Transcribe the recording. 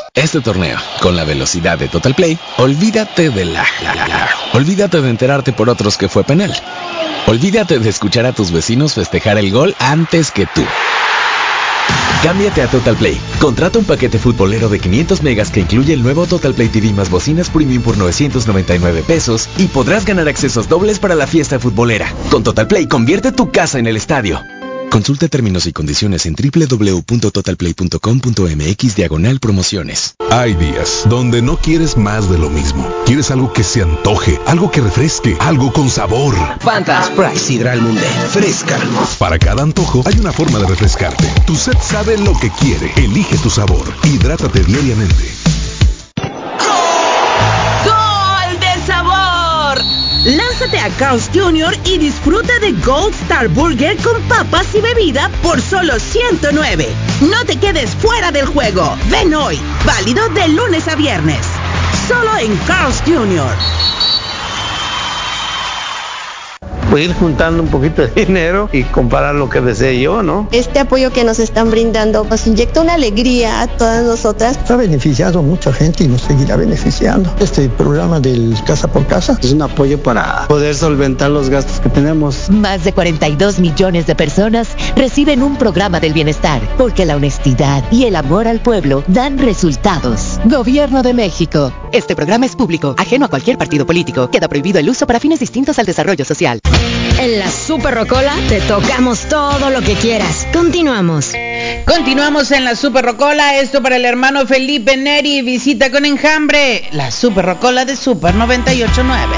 Este torneo, con la velocidad de Total Play, olvídate de olvídate de enterarte por otros que fue penal. Olvídate de escuchar a tus vecinos festejar el gol antes que tú. Cámbiate a Total Play. Contrata un paquete futbolero de 500 megas que incluye el nuevo Total Play TV más bocinas premium por 999 pesos y podrás ganar accesos dobles para la fiesta futbolera. Con Total Play, convierte tu casa en el estadio. Consulta términos y condiciones en www.totalplay.com.mx/promociones. Hay días donde no quieres más de lo mismo. Quieres algo que se antoje, algo que refresque, algo con sabor. Fanta Sprite Sidral Mundet. Fresca. Para cada antojo hay una forma de refrescarte. Tu sed sabe lo que quiere. Elige tu sabor. Hidrátate diariamente. Lánzate a Carl's Jr. y disfruta de Gold Star Burger con papas y bebida por solo $109. No te quedes fuera del juego. Ven hoy, válido de lunes a viernes. Solo en Carl's Jr. Voy a ir juntando un poquito de dinero y comprar lo que desee yo, ¿no? Este apoyo que nos están brindando nos inyecta una alegría a todas nosotras. Ha beneficiado mucha gente y nos seguirá beneficiando. Este programa del Casa por Casa es un apoyo para poder solventar los gastos que tenemos. Más de 42 millones de personas reciben un programa del bienestar, porque la honestidad y el amor al pueblo dan resultados. Gobierno de México. Este programa es público, ajeno a cualquier partido político. Queda prohibido el uso para fines distintos al desarrollo social. En la Super Rocola te tocamos todo lo que quieras. Continuamos en la Super Rocola. Esto para el hermano Felipe Neri. Visita con enjambre. La Super Rocola de Super 98.9.